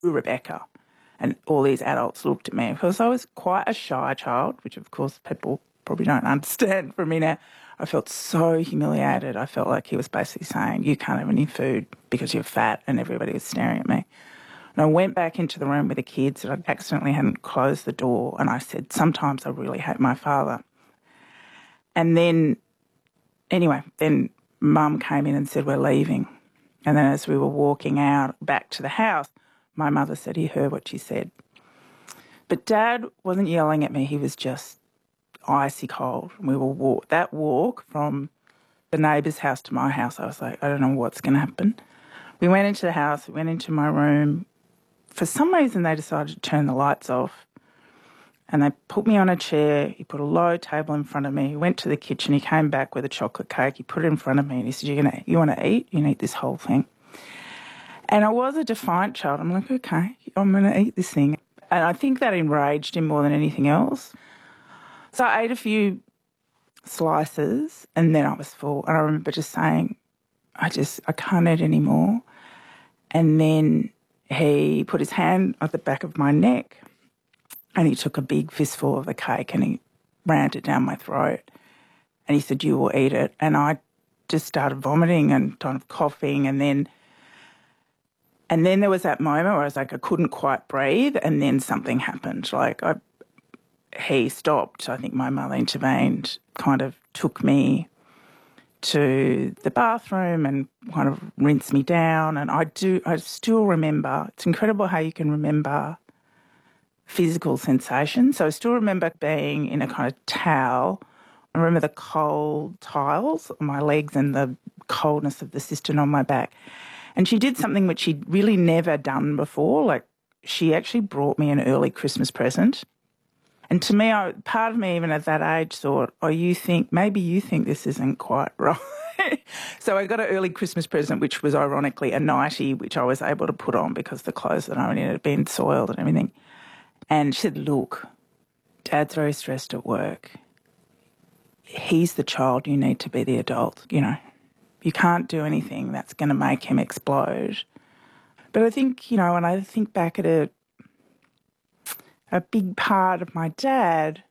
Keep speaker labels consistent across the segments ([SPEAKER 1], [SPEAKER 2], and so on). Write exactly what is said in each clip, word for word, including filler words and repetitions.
[SPEAKER 1] Rebecca. And all these adults looked at me because I was quite a shy child, which of course people probably don't understand from me now. I felt so humiliated. I felt like he was basically saying, you can't have any food because you're fat, and everybody was staring at me. And I went back into the room with the kids and I accidentally hadn't closed the door, and I said, sometimes I really hate my father. And then, anyway, then Mum came in and said, we're leaving. And then as we were walking out back to the house, my mother said he heard what she said. But Dad wasn't yelling at me, he was just icy cold. And we were walk that walk from the neighbour's house to my house, I was like, I don't know what's going to happen. We went into the house, we went into my room. For some reason, they decided to turn the lights off. And they put me on a chair, he put a low table in front of me, he went to the kitchen, he came back with a chocolate cake, he put it in front of me and he said, You're gonna, you want to eat? You can eat this whole thing. And I was a defiant child. I'm like, okay, I'm going to eat this thing. And I think that enraged him more than anything else. So I ate a few slices and then I was full. And I remember just saying, I just, I can't eat anymore. And then he put his hand at the back of my neck and he took a big fistful of the cake and he rammed it down my throat. And he said, you will eat it. And I just started vomiting and kind of coughing. And then and then there was that moment where I was like, I couldn't quite breathe. And then something happened. Like I, he stopped. I think my mother intervened, kind of took me to the bathroom and kind of rinsed me down. And I do, I still remember, it's incredible how you can remember physical sensations. So I still remember being in a kind of towel. I remember the cold tiles on my legs and the coldness of the cistern on my back. And she did something which she'd really never done before. Like, she actually brought me an early Christmas present. And to me, I, part of me, even at that age, thought, oh, you think, maybe you think this isn't quite right. So I got an early Christmas present, which was ironically a nightie, which I was able to put on because the clothes that I was in had been soiled and everything. And she said, look, Dad's very stressed at work. He's the child, you need to be the adult, you know. You can't do anything that's going to make him explode. But I think, you know, when I think back at it, a big part of my dad,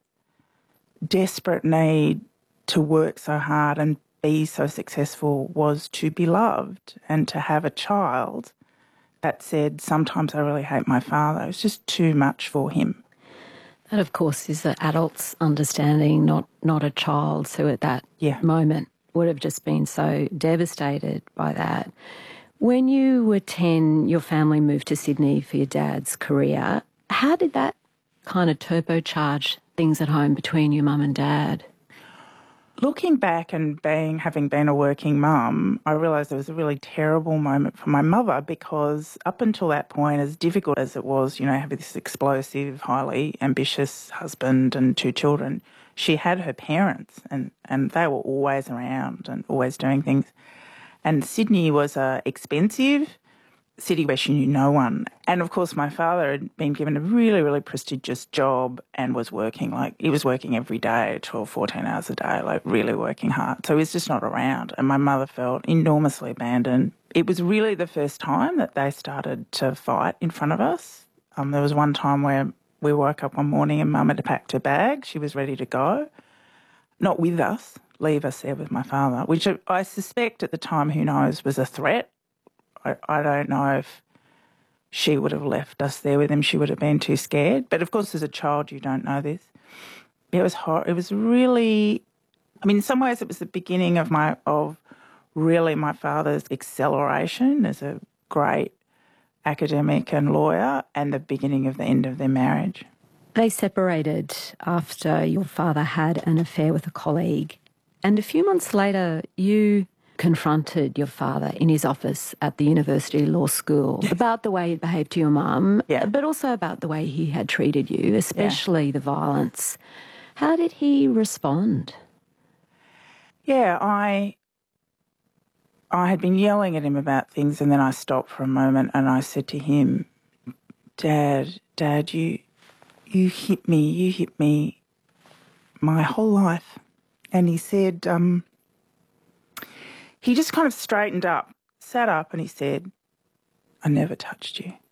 [SPEAKER 1] desperate need to work so hard and be so successful was to be loved and to have a child that said, sometimes I really hate my father. It was just too much for him.
[SPEAKER 2] That, of course, is the adult's understanding, not, not a child's who at that
[SPEAKER 1] yeah.
[SPEAKER 2] moment would have just been so devastated by that. When you were ten, your family moved to Sydney for your dad's career. How did that kind of turbocharge things at home between your mum and dad?
[SPEAKER 1] Looking back and being having been a working mum, I realised it was a really terrible moment for my mother because up until that point, as difficult as it was, you know, having this explosive, highly ambitious husband and two children, she had her parents and, and they were always around and always doing things. And Sydney was a expensive city where she knew no one. And, of course, my father had been given a really, really prestigious job and was working, like, he was working every day, twelve, fourteen hours a day, like, really working hard. So he was just not around. And my mother felt enormously abandoned. It was really the first time that they started to fight in front of us. Um, there was one time where we woke up one morning and Mum had packed her bag. She was ready to go. Not with us, leave us there with my father, which I suspect at the time, who knows, was a threat. I, I don't know if she would have left us there with him. She would have been too scared. But, of course, as a child, you don't know this. It was hor- It was really, I mean, in some ways it was the beginning of my, of really my father's acceleration as a great academic and lawyer and the beginning of the end of their marriage.
[SPEAKER 2] They separated after your father had an affair with a colleague. And a few months later, you confronted your father in his office at the University Law School about the way he'd behaved to your mum,
[SPEAKER 1] yeah.
[SPEAKER 2] but also about the way he had treated you, especially yeah. the violence. How did he respond?
[SPEAKER 1] Yeah, I I had been yelling at him about things and then I stopped for a moment and I said to him, Dad, Dad, you you hit me, you hit me my whole life. And he said, um, he just kind of straightened up, sat up and he said, I never touched you.